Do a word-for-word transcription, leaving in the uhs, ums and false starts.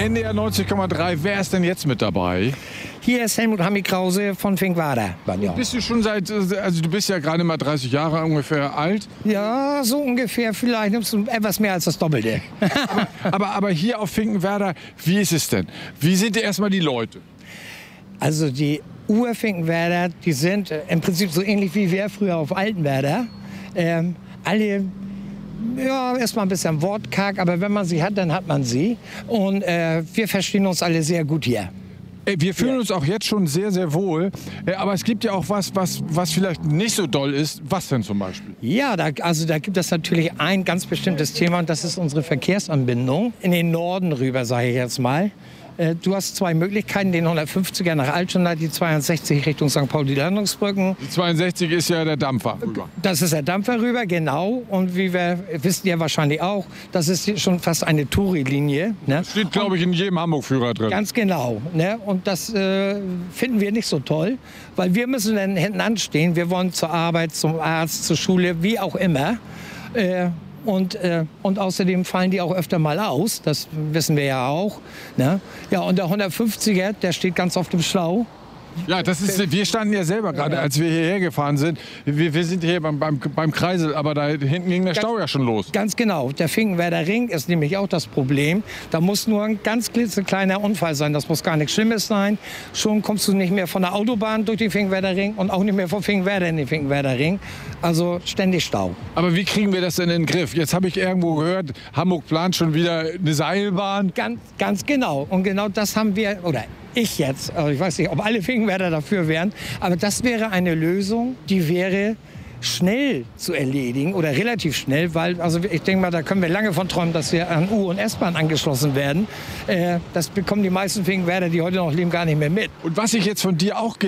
N D R neunzig Komma drei, wer ist denn jetzt mit dabei? Hier ist Helmut Hammi Krause von Finkenwerder. Ja. Bist du schon seit, also du bist ja gerade mal dreißig Jahre ungefähr alt. Ja, so ungefähr, vielleicht etwas mehr als das Doppelte. aber, aber, aber hier auf Finkenwerder, wie ist es denn? Wie sind erstmal die Leute? Also die Ur-Finkenwerder, die sind im Prinzip so ähnlich wie wir früher auf Altenwerder. Ähm, alle, ja, erstmal ein bisschen wortkarg, aber wenn man sie hat, dann hat man sie. Und äh, wir verstehen uns alle sehr gut hier. Wir fühlen uns auch jetzt schon sehr, sehr wohl. Aber es gibt ja auch was, was, was vielleicht nicht so doll ist. Was denn zum Beispiel? Ja, da, also da gibt es natürlich ein ganz bestimmtes Thema und das ist unsere Verkehrsanbindung in den Norden rüber, sage ich jetzt mal. Du hast zwei Möglichkeiten, den hundertfünfziger nach Altona, die zweiundsechzig Richtung Sankt Pauli Landungsbrücken. Die zweiundsechzig ist ja der Dampfer rüber. Das ist der Dampfer rüber, genau. Und wie wir wissen ja wahrscheinlich auch, das ist schon fast eine Touri-Linie. Ne? Steht, glaube ich, in jedem Hamburg-Führer drin. Ganz genau. Ne? Und das äh, finden wir nicht so toll, weil wir müssen dann hinten anstehen. Wir wollen zur Arbeit, zum Arzt, zur Schule, wie auch immer. Äh, Und, äh, und außerdem fallen die auch öfter mal aus, das wissen wir ja auch. Ne? Ja, und der hundertfünfziger, der steht ganz auf dem Schlauch. Ja, das ist, wir standen ja selber gerade, als wir hierher gefahren sind. Wir, wir sind hier beim, beim, beim Kreisel, aber da hinten ging der Stau ja schon los. Ganz genau. Der Finkenwerder Ring ist nämlich auch das Problem. Da muss nur ein ganz klitzekleiner Unfall sein. Das muss gar nichts Schlimmes sein. Schon kommst du nicht mehr von der Autobahn durch den Finkenwerder Ring und auch nicht mehr vom Finkenwerder in den Finkenwerder Ring. Also ständig Stau. Aber wie kriegen wir das denn in den Griff? Jetzt habe ich irgendwo gehört, Hamburg plant schon wieder eine Seilbahn. Ganz, ganz genau. Und genau das haben wir, oder ich jetzt, also ich weiß nicht, ob alle Finkenwerder dafür wären, aber das wäre eine Lösung, die wäre schnell zu erledigen oder relativ schnell, weil also ich denke mal, da können wir lange von träumen, dass wir an U- und S-Bahn angeschlossen werden. Äh, das bekommen die meisten Finkenwerder, die heute noch leben, gar nicht mehr mit. Und was ich jetzt von dir auch